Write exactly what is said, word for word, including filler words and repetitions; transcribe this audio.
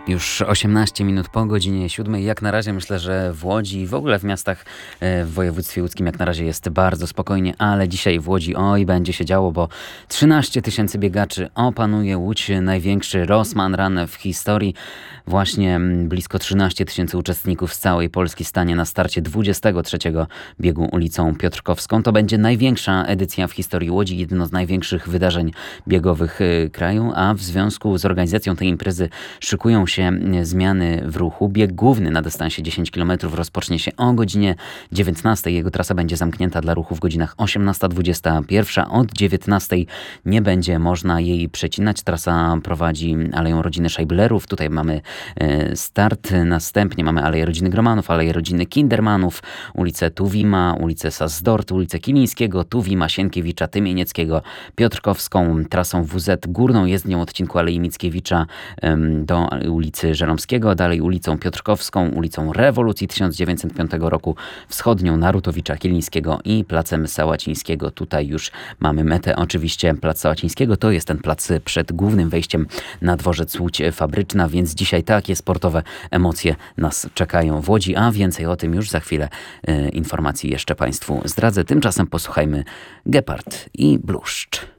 Już osiemnaście minut po godzinie siódmej. Jak na razie myślę, że w Łodzi i w ogóle w miastach e, w województwie łódzkim jak na razie jest bardzo spokojnie, ale dzisiaj w Łodzi oj będzie się działo, bo trzynaście tysięcy biegaczy opanuje Łódź, największy Rossmann Run w historii. Właśnie mm, blisko trzynaście tysięcy uczestników z całej Polski stanie na starcie dwudziestego trzeciego biegu ulicą Piotrkowską. To będzie największa edycja w historii Łodzi, jedno z największych wydarzeń biegowych y, kraju, a w związku z organizacją tej imprezy szykują się zmiany w ruchu. Bieg główny na dystansie dziesięć kilometrów rozpocznie się o godzinie dziewiętnastej. Jego trasa będzie zamknięta dla ruchu w godzinach osiemnasta dwudziesta jeden. Od dziewiętnastej nie będzie można jej przecinać. Trasa prowadzi Aleją Rodziny Szajblerów. Tutaj mamy e, start. Następnie mamy Aleję Rodziny Gromanów, Aleję Rodziny Kindermanów, ulicę Tuwima, ulicę Sazdort, ulicę Kilińskiego, Tuwima, Sienkiewicza, Tymienieckiego, Piotrkowską, trasą W Z górną jezdnią odcinku Alei Mickiewicza em, do ulicy Żeromskiego, dalej ulicą Piotrkowską, ulicą Rewolucji tysiąc dziewięćset piątego roku, wschodnią Narutowicza Kilińskiego i placem Sałacińskiego. Tutaj już mamy metę, oczywiście plac Sałacińskiego. To jest ten plac przed głównym wejściem na dworzec Łódź Fabryczna, więc dzisiaj takie sportowe emocje nas czekają w Łodzi, a więcej o tym już za chwilę e, informacji jeszcze Państwu zdradzę. Tymczasem posłuchajmy Gepard i Bluszcz.